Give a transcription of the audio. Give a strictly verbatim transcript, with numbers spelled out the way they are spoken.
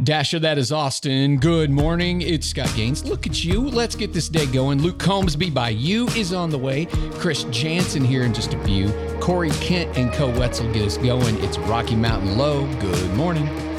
Dasher, that is Austin. Good morning. It's Scott Gaines. Look at you. Let's get this day going. Luke Combsby by you is on the way. Chris Jansen here in just a few. Corey Kent and Co Wetzel get us going. It's Rocky Mountain Low. Good morning.